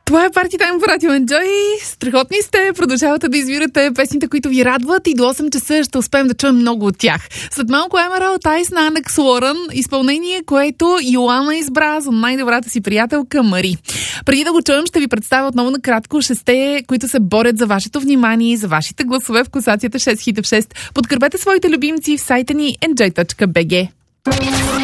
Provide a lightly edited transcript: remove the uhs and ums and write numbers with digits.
Това е Party Time в Радио Enjoy. Страхотни сте, продължавате да избирате песните, които ви радват и до 8 часа ще успеем да чуем много от тях. След малко Emerald Eyes на Анекс Лорен, изпълнение, което Йоана избра за най-добрата си приятелка Мари. Преди да го чуем, ще ви представя отново накратко 6, които се борят за вашето внимание и за вашите гласове в класацията 6 хит в 6. Подкрепете своите любимци в сайта ни enjoy.bg.